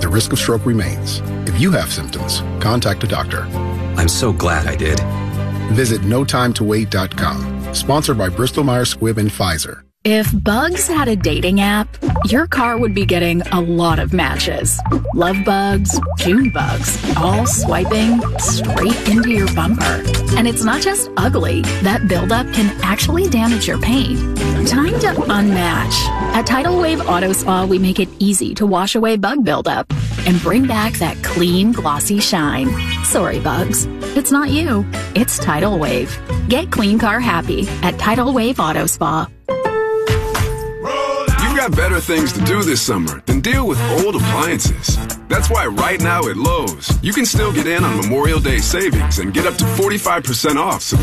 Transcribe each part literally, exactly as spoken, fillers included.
risk of stroke remains. If you have symptoms, contact a doctor. I'm so glad I did. Visit no time to wait dot com. Sponsored by Bristol Myers Squibb and Pfizer. If Bugs had a dating app, your car would be getting a lot of matches. Love bugs, June bugs, all swiping straight into your bumper. And it's not just ugly. That buildup can actually damage your paint. Time to unmatch. At Tidal Wave Auto Spa, we make it easy to wash away bug buildup and bring back that clean, glossy shine. Sorry, bugs. It's not you. It's Tidal Wave. Get clean car happy at Tidal Wave Auto Spa. You've got better things to do this summer than deal with old appliances. That's why right now at Lowe's, you can still get in on Memorial Day savings and get up to forty-five percent off. So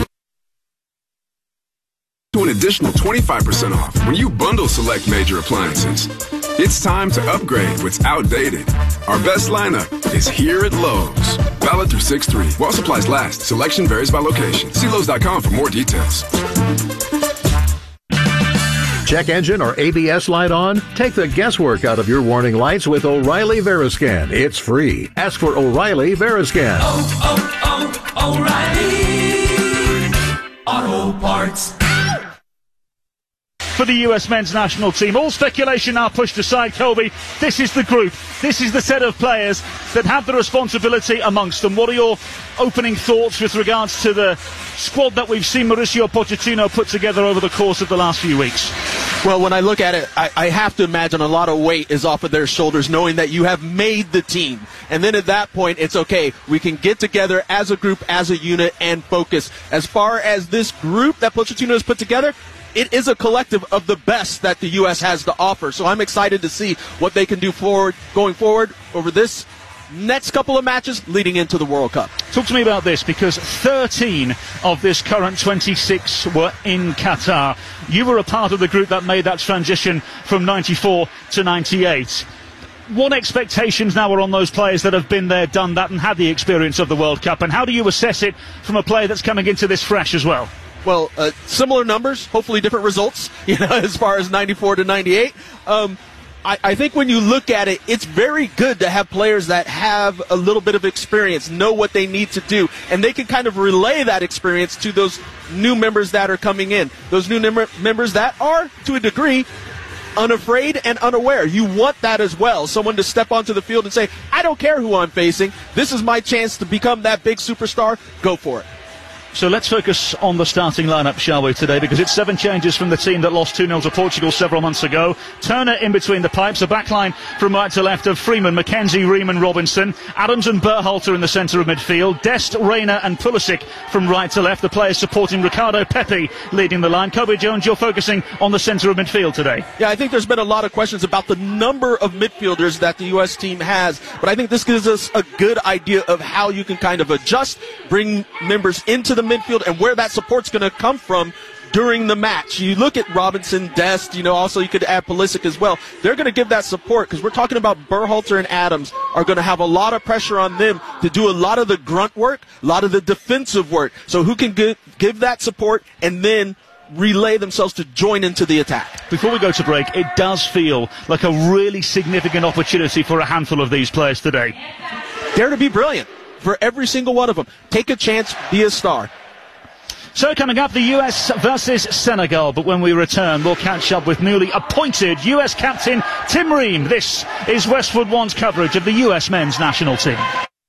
to an additional twenty-five percent off when you bundle select major appliances. It's time to upgrade what's outdated. Our best lineup is here at Lowe's. Valid through six three. While supplies last. Selection varies by location. See Lowe's dot com for more details. Check engine or A B S light on? Take the guesswork out of your warning lights with O'Reilly Veriscan. It's free. Ask for O'Reilly Veriscan. Oh, oh, oh, O'Reilly Auto Parts. For the U S men's national team, all speculation now pushed aside, Colby. This is the group. This is the set of players that have the responsibility amongst them. What are your opening thoughts with regards to the squad that we've seen Mauricio Pochettino put together over the course of the last few weeks? Well, when I look at it, I, I have to imagine a lot of weight is off of their shoulders, knowing that you have made the team. And then at that point, it's okay. We can get together as a group, as a unit, and focus. As far as this group that Pochettino has put together, it is a collective of the best that the U S has to offer. So I'm excited to see what they can do forward, going forward over this next couple of matches leading into the World Cup. Talk to me about this, because thirteen of this current twenty-six were in Qatar. You were a part of the group that made that transition from ninety-four to ninety-eight. What expectations now are on those players that have been there, done that, and had the experience of the World Cup? And how do you assess it from a player that's coming into this fresh as well? Well, uh, similar numbers, hopefully different results, you know, as far as ninety-four to ninety-eight. Um, I, I think when you look at it, it's very good to have players that have a little bit of experience, know what they need to do, and they can kind of relay that experience to those new members that are coming in. Those new mem- members that are, to a degree, unafraid and unaware. You want that as well. Someone to step onto the field and say, I don't care who I'm facing. This is my chance to become that big superstar. Go for it. So let's focus on the starting lineup, shall we, today, because it's seven changes from the team that lost two nil to Portugal several months ago. Turner in between the pipes, a backline from right to left of Freeman, McKenzie, Riemann, Robinson, Adams and Berhalter in the centre of midfield, Dest, Reina and Pulisic from right to left, the players supporting Ricardo Pepe leading the line. Kobe Jones, you're focusing on the centre of midfield today. Yeah, I think there's been a lot of questions about the number of midfielders that the U S team has, but I think this gives us a good idea of how you can kind of adjust, bring members into the midfield, and where that support's going to come from during the match. You look at Robinson, Dest, you know, also you could add Pulisic as well. They're going to give that support, because we're talking about Berhalter and Adams are going to have a lot of pressure on them to do a lot of the grunt work, a lot of the defensive work. So who can give, give that support and then relay themselves to join into the attack. Before we go to break, it does feel like a really significant opportunity for a handful of these players today. Dare to be brilliant for every single one of them. Take a chance, be a star. So coming up, the U S versus Senegal. But when we return, we'll catch up with newly appointed U S captain Tim Ream. This is Westwood One's coverage of the U S men's national team.